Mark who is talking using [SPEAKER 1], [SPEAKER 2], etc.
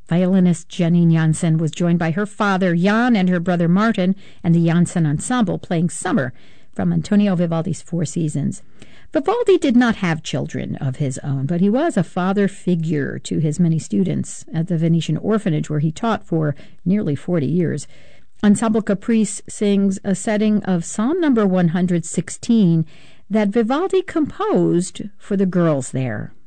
[SPEAKER 1] Violinist Janine Jansen was joined by her father, Jan, and her brother, Martin, and the Jansen Ensemble playing Summer from Antonio Vivaldi's Four Seasons. Vivaldi did not have children of his own, but he was a father figure to his many students at the Venetian orphanage where he taught for nearly 40 years. Ensemble Caprice sings a setting of Psalm number 116 that Vivaldi composed for the girls there.